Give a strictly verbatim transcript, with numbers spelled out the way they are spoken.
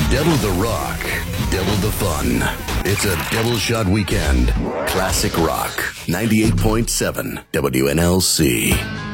Devil the rock, devil the fun. It's a Devil Shot Weekend. Classic Rock, ninety-eight point seven W N L C.